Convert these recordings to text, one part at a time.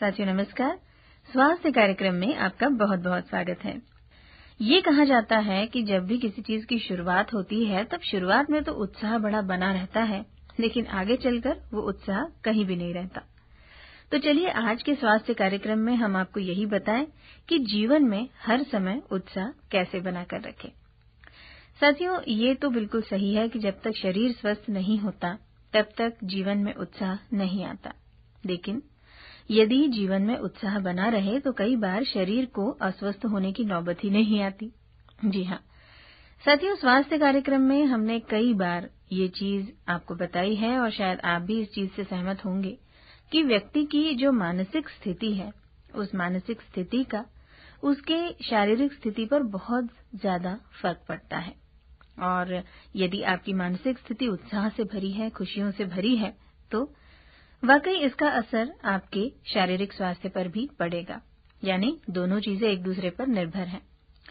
साथियों नमस्कार। स्वास्थ्य कार्यक्रम में आपका बहुत बहुत स्वागत है। ये कहा जाता है कि जब भी किसी चीज की शुरुआत होती है तब शुरुआत में तो उत्साह बड़ा बना रहता है, लेकिन आगे चलकर वो उत्साह कहीं भी नहीं रहता। तो चलिए आज के स्वास्थ्य कार्यक्रम में हम आपको यही बताएं कि जीवन में हर समय उत्साह कैसे बनाकर रखें। साथियों, ये तो बिल्कुल सही है कि जब तक शरीर स्वस्थ नहीं होता तब तक जीवन में उत्साह नहीं आता, लेकिन यदि जीवन में उत्साह बना रहे तो कई बार शरीर को अस्वस्थ होने की नौबत ही नहीं आती। जी हाँ साथियों, स्वास्थ्य कार्यक्रम में हमने कई बार ये चीज आपको बताई है और शायद आप भी इस चीज से सहमत होंगे कि व्यक्ति की जो मानसिक स्थिति है, उस मानसिक स्थिति का उसके शारीरिक स्थिति पर बहुत ज्यादा फर्क पड़ता है। और यदि आपकी मानसिक स्थिति उत्साह से भरी है, खुशियों से भरी है, तो वाकई इसका असर आपके शारीरिक स्वास्थ्य पर भी पड़ेगा। यानी दोनों चीजें एक दूसरे पर निर्भर हैं।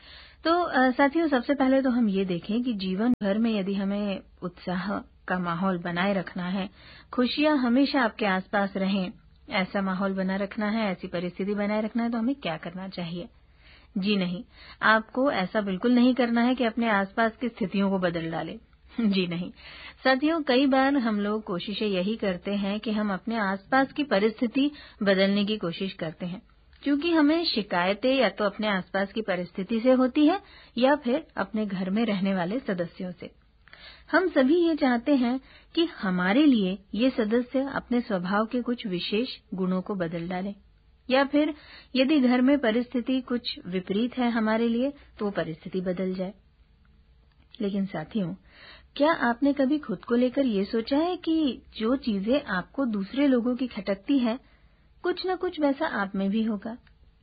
तो साथियों, सबसे पहले तो हम ये देखें कि जीवन भर में यदि हमें उत्साह का माहौल बनाए रखना है, खुशियां हमेशा आपके आसपास रहें, ऐसा माहौल बना रखना है, ऐसी परिस्थिति बनाए रखना है, तो हमें क्या करना चाहिए? जी नहीं, आपको ऐसा बिल्कुल नहीं करना है कि अपने आसपास की स्थितियों को बदल डालें। जी नहीं साथियों, कई बार हम लोग कोशिशें यही करते हैं कि हम अपने आसपास की परिस्थिति बदलने की कोशिश करते हैं, क्योंकि हमें शिकायतें या तो अपने आसपास की परिस्थिति से होती है या फिर अपने घर में रहने वाले सदस्यों से। हम सभी ये चाहते हैं कि हमारे लिए ये सदस्य अपने स्वभाव के कुछ विशेष गुणों को बदल डालें, या फिर यदि घर में परिस्थिति कुछ विपरीत है हमारे लिए तो वो परिस्थिति बदल जाए। लेकिन साथियों, क्या आपने कभी खुद को लेकर ये सोचा है कि जो चीजें आपको दूसरे लोगों की खटकती है, कुछ न कुछ वैसा आप में भी होगा?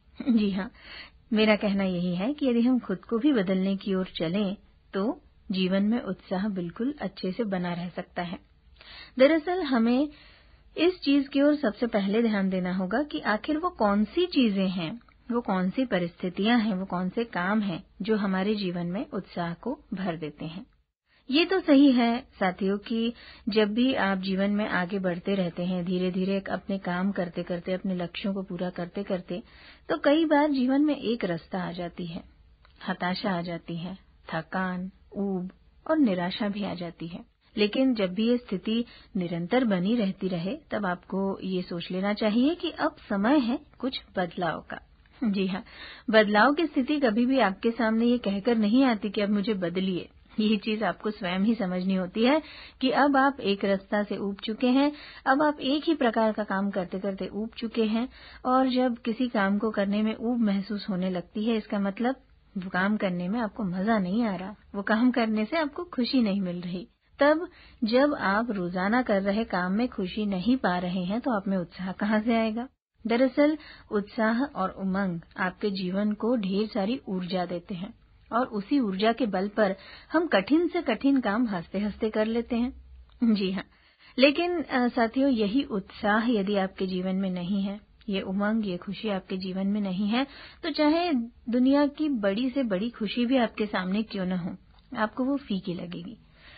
जी हाँ, मेरा कहना यही है कि यदि हम खुद को भी बदलने की ओर चलें तो जीवन में उत्साह बिल्कुल अच्छे से बना रह सकता है। दरअसल हमें इस चीज की ओर सबसे पहले ध्यान देना होगा कि आखिर वो कौन सी चीजें हैं, वो कौन सी परिस्थितियां हैं, वो कौन से काम हैं जो हमारे जीवन में उत्साह को भर देते हैं। ये तो सही है साथियों कि जब भी आप जीवन में आगे बढ़ते रहते हैं, धीरे धीरे अपने काम करते करते, अपने लक्ष्यों को पूरा करते करते, तो कई बार जीवन में एक रास्ता आ जाती है, हताशा आ जाती है, थकान, ऊब और निराशा भी आ जाती है। लेकिन जब भी ये स्थिति निरंतर बनी रहती रहे तब आपको ये सोच लेना चाहिए कि अब समय है कुछ बदलाव का। जी हाँ, बदलाव की स्थिति कभी भी आपके सामने ये कहकर नहीं आती कि अब मुझे बदलिए। ये चीज आपको स्वयं ही समझनी होती है कि अब आप एक रास्ता से ऊब चुके हैं, अब आप एक ही प्रकार का काम करते करते ऊब चुके हैं, और जब किसी काम को करने में ऊब महसूस होने लगती है, इसका मतलब वो काम करने में आपको मजा नहीं आ रहा, वो काम करने से आपको खुशी नहीं मिल रही। तब जब आप रोजाना कर रहे काम में खुशी नहीं पा रहे हैं तो आप में उत्साह कहाँ से आएगा? दरअसल उत्साह और उमंग आपके जीवन को ढेर सारी ऊर्जा देते हैं और उसी ऊर्जा के बल पर हम कठिन से कठिन काम हंसते हंसते कर लेते हैं। जी हाँ, लेकिन साथियों, यही उत्साह यदि आपके जीवन में नहीं है, ये उमंग, ये खुशी आपके जीवन में नहीं है, तो चाहे दुनिया की बड़ी से बड़ी खुशी भी आपके सामने क्यों न हो, आपको वो फीकी लगेगी।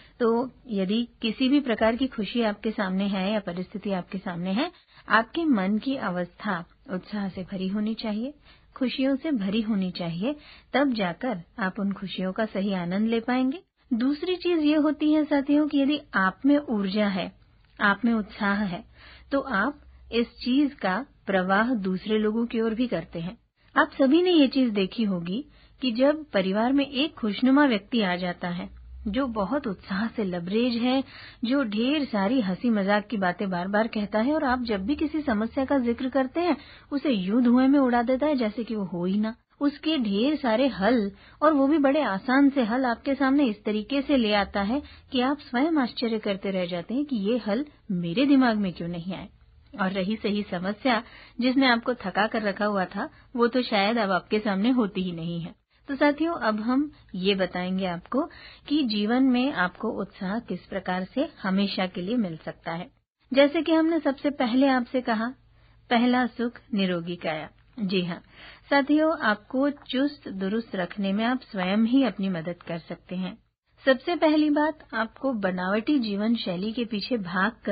तो यदि किसी भी प्रकार की खुशी आपके सामने है या परिस्थिति आपके सामने है, आपके मन की अवस्था उत्साह से भरी होनी चाहिए, खुशियों से भरी होनी चाहिए, तब जाकर आप उन खुशियों का सही आनंद ले पाएंगे। दूसरी चीज ये होती है साथियों कि यदि आप में ऊर्जा है, आप में उत्साह है, तो आप इस चीज का प्रवाह दूसरे लोगों की ओर भी करते हैं। आप सभी ने ये चीज देखी होगी कि जब परिवार में एक खुशनुमा व्यक्ति आ जाता है, जो बहुत उत्साह से लबरेज है, जो ढेर सारी हंसी मजाक की बातें बार बार कहता है, और आप जब भी किसी समस्या का जिक्र करते हैं उसे यूं धुएं में उड़ा देता है जैसे कि वो हो ही ना। उसके ढेर सारे हल, और वो भी बड़े आसान से हल, आपके सामने इस तरीके से ले आता है कि आप स्वयं आश्चर्य करते रह जाते हैं कि ये हल मेरे दिमाग में क्यों नहीं आए। और रही सही समस्या जिसने आपको थका कर रखा हुआ था, वो तो शायद अब आपके सामने होती ही नहीं है। तो साथियों, अब हम ये बताएंगे आपको कि जीवन में आपको उत्साह किस प्रकार से हमेशा के लिए मिल सकता है। जैसे कि हमने सबसे पहले आपसे कहा, पहला सुख निरोगी काया। जी हाँ साथियों, आपको चुस्त दुरुस्त रखने में आप स्वयं ही अपनी मदद कर सकते हैं। सबसे पहली बात, आपको बनावटी जीवन शैली के पीछे भागकर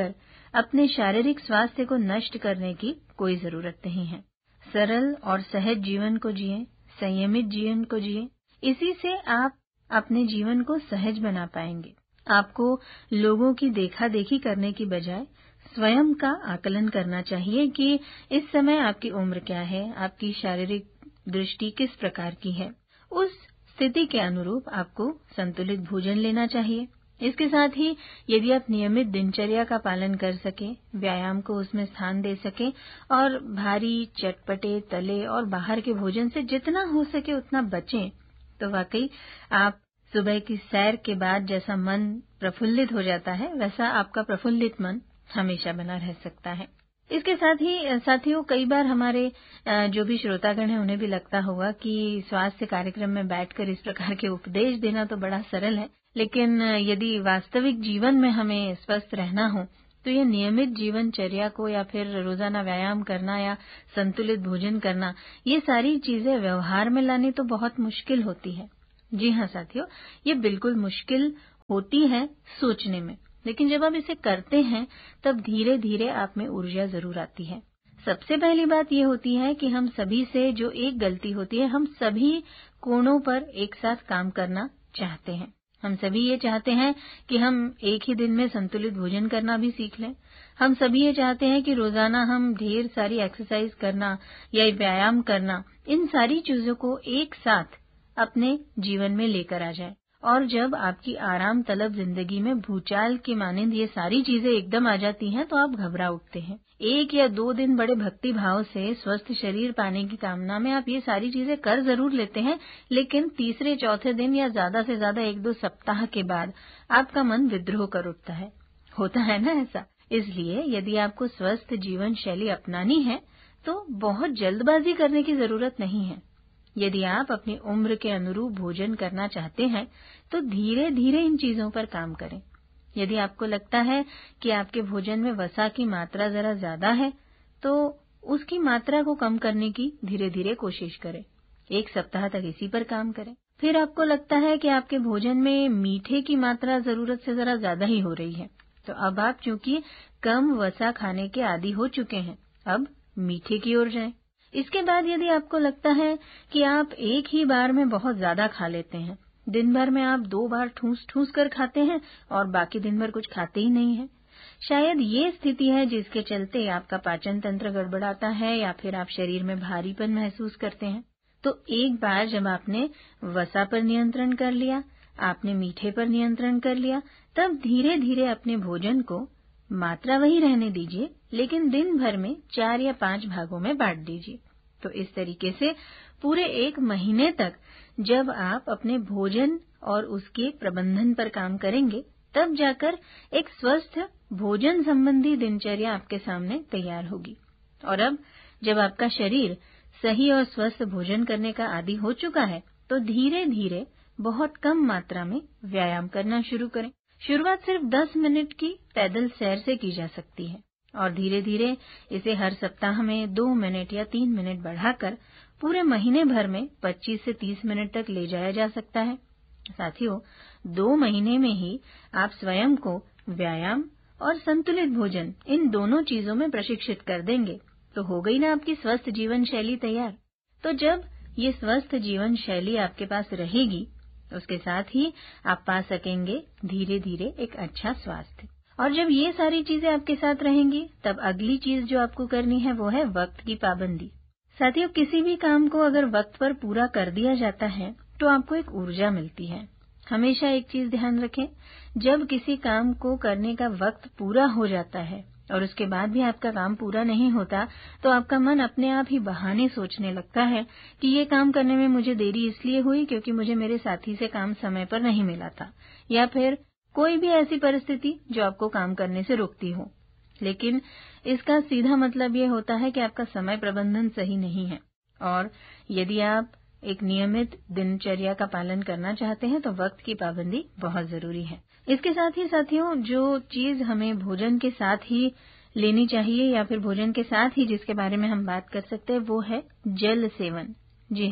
अपने शारीरिक स्वास्थ्य को नष्ट करने की कोई जरूरत नहीं है। सरल और सहज जीवन को जिएं, संयमित जीवन को जिएं। इसी से आप अपने जीवन को सहज बना पाएंगे। आपको लोगों की देखा देखी करने की बजाय स्वयं का आकलन करना चाहिए कि इस समय आपकी उम्र क्या है, आपकी शारीरिक दृष्टि किस प्रकार की है। उस स्थिति के अनुरूप आपको संतुलित भोजन लेना चाहिए। इसके साथ ही यदि आप नियमित दिनचर्या का पालन कर सकें, व्यायाम को उसमें स्थान दे सकें और भारी, चटपटे, तले और बाहर के भोजन से जितना हो सके उतना बचें, तो वाकई आप सुबह की सैर के बाद जैसा मन प्रफुल्लित हो जाता है, वैसा आपका प्रफुल्लित मन हमेशा बना रह सकता है। इसके साथ ही साथियों, कई बार हमारे जो भी श्रोतागण हैं उन्हें भी लगता होगा कि स्वास्थ्य कार्यक्रम में बैठकर इस प्रकार के उपदेश देना तो बड़ा सरल है, लेकिन यदि वास्तविक जीवन में हमें स्वस्थ रहना हो तो ये नियमित जीवनचर्या को या फिर रोजाना व्यायाम करना या संतुलित भोजन करना, ये सारी चीजें व्यवहार में लानी तो बहुत मुश्किल होती है। जी हाँ साथियों, ये बिल्कुल मुश्किल होती है सोचने में, लेकिन जब आप इसे करते हैं तब धीरे धीरे आप में ऊर्जा जरूर आती है। सबसे पहली बात ये होती है कि हम सभी से जो एक गलती होती है, हम सभी कोणों पर एक साथ काम करना चाहते हैं। हम सभी ये चाहते हैं कि हम एक ही दिन में संतुलित भोजन करना भी सीख लें। हम सभी ये चाहते हैं कि रोजाना हम ढेर सारी एक्सरसाइज करना या व्यायाम करना, इन सारी चीजों को एक साथ अपने जीवन में लेकर आ जाए। और जब आपकी आराम तलब जिंदगी में भूचाल की मानिंद ये सारी चीजें एकदम आ जाती हैं तो आप घबरा उठते हैं। 1 या 2 दिन बड़े भक्ति भाव से स्वस्थ शरीर पाने की कामना में आप ये सारी चीजें कर जरूर लेते हैं, लेकिन तीसरे चौथे दिन या ज्यादा से ज्यादा 1-2 सप्ताह के बाद आपका मन विद्रोह कर उठता है। होता है ना ऐसा? इसलिए यदि आपको स्वस्थ जीवन शैली अपनानी है तो बहुत जल्दबाजी करने की जरूरत नहीं है। यदि आप अपनी उम्र के अनुरूप भोजन करना चाहते हैं तो धीरे धीरे इन चीजों पर काम करें। यदि आपको लगता है कि आपके भोजन में वसा की मात्रा जरा ज्यादा है तो उसकी मात्रा को कम करने की धीरे धीरे कोशिश करें। 1 सप्ताह तक इसी पर काम करें। फिर आपको लगता है कि आपके भोजन में मीठे की मात्रा जरूरत से जरा ज्यादा ही हो रही है, तो अब आप चूंकि कम वसा खाने के आदी हो चुके हैं, अब मीठे की ओर जाएं। इसके बाद यदि आपको लगता है कि आप एक ही बार में बहुत ज्यादा खा लेते हैं, दिन भर में आप 2 बार ठूस ठूस कर खाते हैं और बाकी दिन भर कुछ खाते ही नहीं हैं, शायद ये स्थिति है जिसके चलते आपका पाचन तंत्र गड़बड़ाता है या फिर आप शरीर में भारीपन महसूस करते हैं, तो एक बार जब आपने वसा पर नियंत्रण कर लिया, आपने मीठे पर नियंत्रण कर लिया, तब धीरे धीरे अपने भोजन को मात्रा वही रहने दीजिए, लेकिन दिन भर में 4 या 5 भागों में बांट दीजिए। तो इस तरीके से पूरे 1 महीने तक जब आप अपने भोजन और उसके प्रबंधन पर काम करेंगे, तब जाकर एक स्वस्थ भोजन संबंधी दिनचर्या आपके सामने तैयार होगी। और अब जब आपका शरीर सही और स्वस्थ भोजन करने का आदी हो चुका है, तो धीरे धीरे बहुत कम मात्रा में व्यायाम करना शुरू करें। शुरुआत सिर्फ 10 मिनट की पैदल सैर से की जा सकती है और धीरे धीरे इसे हर सप्ताह में 2 मिनट या 3 मिनट बढ़ाकर पूरे महीने भर में 25 से 30 मिनट तक ले जाया जा सकता है। साथियों, 2 महीने में ही आप स्वयं को व्यायाम और संतुलित भोजन, इन दोनों चीजों में प्रशिक्षित कर देंगे, तो हो गई ना आपकी स्वस्थ जीवन शैली तैयार। तो जब ये स्वस्थ जीवन शैली आपके पास रहेगी, उसके साथ ही आप पा सकेंगे धीरे धीरे एक अच्छा स्वास्थ्य। और जब ये सारी चीजें आपके साथ रहेंगी, तब अगली चीज जो आपको करनी है वो है वक्त की पाबंदी। साथियों, किसी भी काम को अगर वक्त पर पूरा कर दिया जाता है तो आपको एक ऊर्जा मिलती है। हमेशा एक चीज ध्यान रखें, जब किसी काम को करने का वक्त पूरा हो जाता है और उसके बाद भी आपका काम पूरा नहीं होता, तो आपका मन अपने आप ही बहाने सोचने लगता है कि ये काम करने में मुझे देरी इसलिए हुई क्योंकि मुझे मेरे साथी से काम समय पर नहीं मिला था, या फिर कोई भी ऐसी परिस्थिति जो आपको काम करने से रोकती हो। लेकिन इसका सीधा मतलब ये होता है कि आपका समय प्रबंधन सही नहीं है, और यदि आप एक नियमित दिनचर्या का पालन करना चाहते हैं तो वक्त की पाबंदी बहुत जरूरी है। इसके साथ ही साथियों, जो चीज हमें भोजन के साथ ही लेनी चाहिए या फिर भोजन के साथ ही जिसके बारे में हम बात कर सकते हैं, वो है जल सेवन। जी हाँ,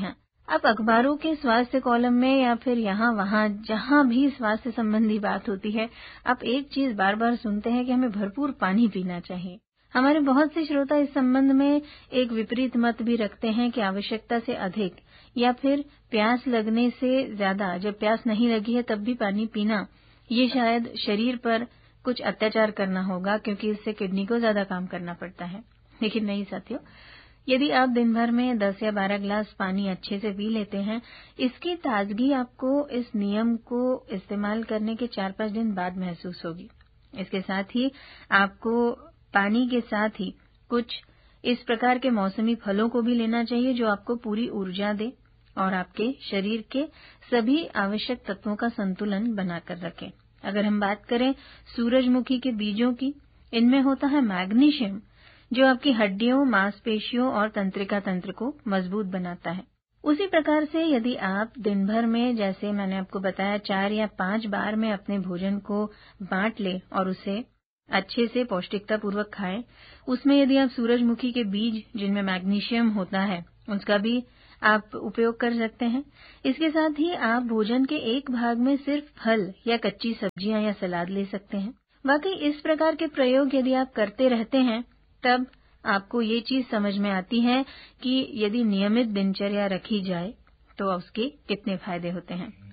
अब अखबारों के स्वास्थ्य कॉलम में या फिर यहाँ वहाँ जहाँ भी स्वास्थ्य संबंधी बात होती है, आप एक चीज बार बार सुनते हैं कि हमें भरपूर पानी पीना चाहिए। हमारे बहुत से श्रोता इस संबंध में एक विपरीत मत भी रखते हैं कि आवश्यकता से अधिक या फिर प्यास लगने से ज्यादा, जब प्यास नहीं लगी है तब भी पानी पीना, ये शायद शरीर पर कुछ अत्याचार करना होगा, क्योंकि इससे किडनी को ज्यादा काम करना पड़ता है। लेकिन नहीं साथियों, यदि आप दिन भर में 10 या 12 गिलास पानी अच्छे से पी लेते हैं, इसकी ताजगी आपको इस नियम को इस्तेमाल करने के 4-5 दिन बाद महसूस होगी। इसके साथ ही आपको पानी के साथ ही कुछ इस प्रकार के मौसमी फलों को भी लेना चाहिए जो आपको पूरी ऊर्जा दे और आपके शरीर के सभी आवश्यक तत्वों का संतुलन बनाकर रखें। अगर हम बात करें सूरजमुखी के बीजों की, इनमें होता है मैग्नीशियम, जो आपकी हड्डियों, मांसपेशियों और तंत्रिका तंत्र को मजबूत बनाता है। उसी प्रकार से यदि आप दिन भर में, जैसे मैंने आपको बताया, 4 या 5 बार में अपने भोजन को बांट ले और उसे अच्छे से पौष्टिकता पूर्वक खाएं, उसमें यदि आप सूरजमुखी के बीज जिनमें मैग्नीशियम होता है उसका भी आप उपयोग कर सकते हैं। इसके साथ ही आप भोजन के एक भाग में सिर्फ फल या कच्ची सब्जियां या सलाद ले सकते हैं। वाकई इस प्रकार के प्रयोग यदि आप करते रहते हैं, तब आपको ये चीज समझ में आती है कि यदि नियमित दिनचर्या रखी जाए तो उसके कितने फायदे होते हैं।